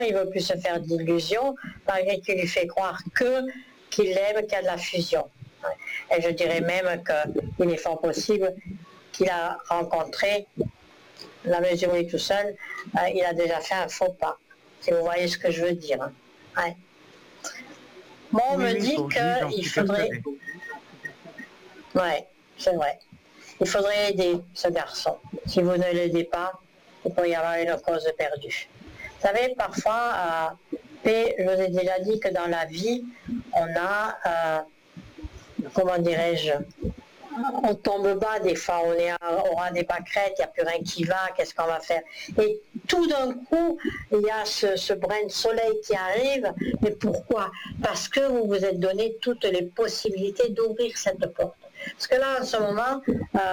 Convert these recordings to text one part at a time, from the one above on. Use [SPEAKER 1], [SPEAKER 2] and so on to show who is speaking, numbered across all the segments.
[SPEAKER 1] il ne veut plus se faire d'illusions, malgré qu'il lui fait croire qu'il l'aime, qu'il y a de la fusion. Et je dirais même qu'il est fort possible qu'il a rencontré, la mesure où il est tout seul, il a déjà fait un faux pas. Si vous voyez ce que je veux dire. Ouais. Moi, on me dit qu'il faudrait... Ouais, c'est vrai. Il faudrait aider ce garçon. Si vous ne l'aidez pas, il peut y avoir une cause perdue. Vous savez, parfois, je vous ai déjà dit que dans la vie, on a, comment dirais-je, on tombe bas des fois, on aura des pâquerettes, il n'y a plus rien qui va, qu'est-ce qu'on va faire? Et tout d'un coup, il y a ce brin de soleil qui arrive, mais pourquoi? Parce que vous vous êtes donné toutes les possibilités d'ouvrir cette porte. Parce que là, en ce moment,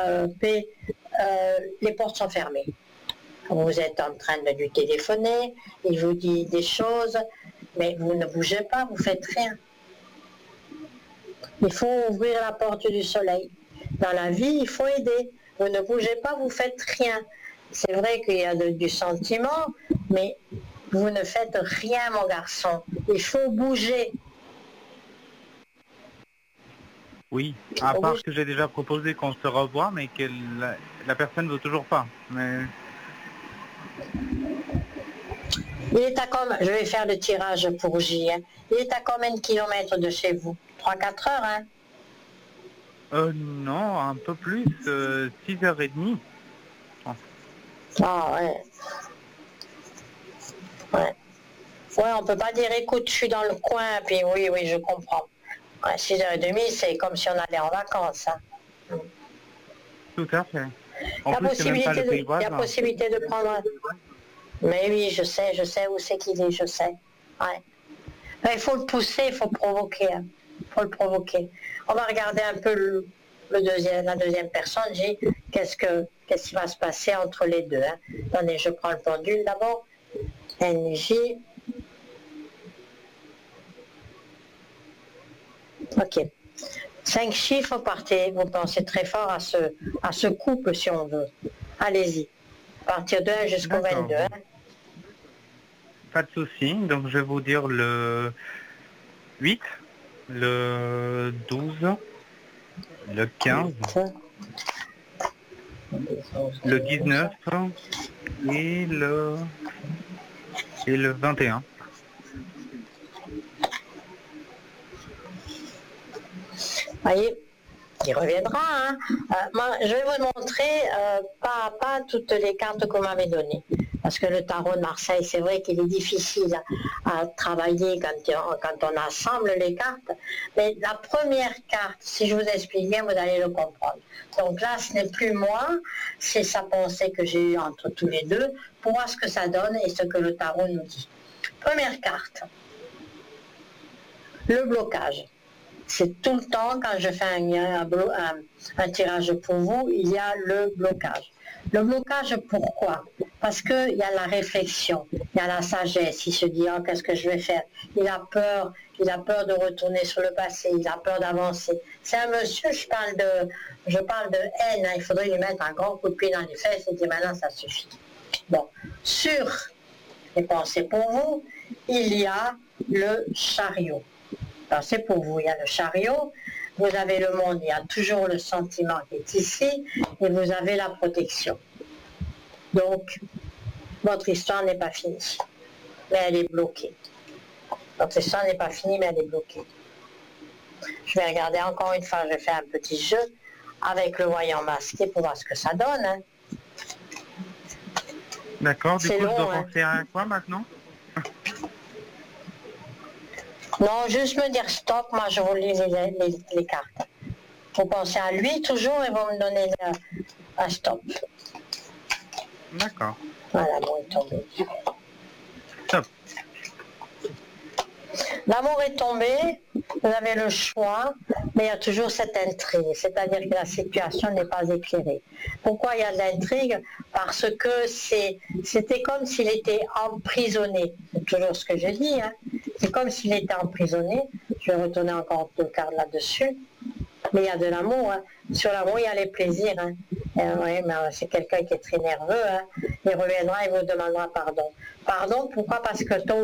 [SPEAKER 1] les portes sont fermées. Vous êtes en train de lui téléphoner, il vous dit des choses, mais vous ne bougez pas, vous faites rien. Il faut ouvrir la porte du soleil. Dans la vie, il faut aider. Vous ne bougez pas, vous faites rien. C'est vrai qu'il y a du sentiment, mais vous ne faites rien, mon garçon. Il faut bouger.
[SPEAKER 2] Oui, à part que j'ai déjà proposé qu'on se revoie, mais que la personne ne veut toujours pas. Mais...
[SPEAKER 1] Il est à combien? Je vais faire le tirage pour J. Hein. Il est à combien de kilomètres de chez vous? 3-4 heures, hein?
[SPEAKER 2] Non, un peu plus, 6h30. Oh.
[SPEAKER 1] Ah ouais. Ouais. Ouais, on peut pas dire écoute, je suis dans le coin, puis oui, je comprends. Ouais, 6h30, c'est comme si on allait en vacances. Hein.
[SPEAKER 2] Tout à fait.
[SPEAKER 1] Il y a possibilité de prendre... Mais oui, je sais où c'est qu'il est, je sais. Ouais. Mais il faut le pousser, il faut le provoquer. Hein. Faut le provoquer. On va regarder un peu la deuxième personne. Qu'est-ce qui va se passer entre les deux. Hein. Attendez, je prends le pendule d'abord. NJ. Ok. 5 chiffres, partez. Vous pensez très fort à ce couple, si on veut. Allez-y. À partir de 1 jusqu'au 22. Hein.
[SPEAKER 2] Pas de souci. Donc, je vais vous dire le 8, le 12, le 15, le 19 et le 21.
[SPEAKER 1] Voyez, il reviendra. Hein. Moi, je vais vous montrer pas à pas toutes les cartes qu'on m'avait données. Parce que le tarot de Marseille, c'est vrai qu'il est difficile à travailler quand on assemble les cartes. Mais la première carte, si je vous explique bien, vous allez le comprendre. Donc là, ce n'est plus moi, c'est sa pensée que j'ai eue entre tous les deux pour voir ce que ça donne et ce que le tarot nous dit. Première carte, le blocage. C'est tout le temps, quand je fais un tirage pour vous, il y a le blocage. Le blocage, pourquoi? Parce qu'il y a la réflexion, il y a la sagesse, il se dit oh, qu'est-ce que je vais faire? Il a peur de retourner sur le passé, il a peur d'avancer. C'est un monsieur, je parle de haine, hein, il faudrait lui mettre un grand coup de pied dans les fesses et dire maintenant ça suffit. Bon, sur les pensées pour vous, il y a le chariot. Alors c'est pour vous, il y a le chariot, vous avez le monde, il y a toujours le sentiment qui est ici, et vous avez la protection. Donc, votre histoire n'est pas finie, mais elle est bloquée. Votre histoire n'est pas finie, mais elle est bloquée. Je vais regarder encore une fois, je vais faire un petit jeu avec le voyant masqué pour voir ce que ça donne. Hein.
[SPEAKER 2] D'accord, du coup, long, je dois penser à quoi maintenant?
[SPEAKER 1] Non, juste me dire stop, moi je vous lis les cartes. Vous pensez à lui toujours et vous me donnez un stop.
[SPEAKER 2] D'accord.
[SPEAKER 1] Voilà, l'amour est tombé.
[SPEAKER 2] Stop.
[SPEAKER 1] L'amour est tombé, vous avez le choix, mais il y a toujours cette intrigue, c'est-à-dire que la situation n'est pas éclairée. Pourquoi il y a de l'intrigue? Parce que c'était comme s'il était emprisonné. C'est toujours ce que je dis, hein. C'est comme s'il était emprisonné. Je vais retourner encore 2 cartes là-dessus. Mais il y a de l'amour. Hein. Sur l'amour, il y a les plaisirs. Hein. Oui, mais c'est quelqu'un qui est très nerveux. Hein. Il reviendra et vous demandera pardon. Pardon, pourquoi? Parce que tôt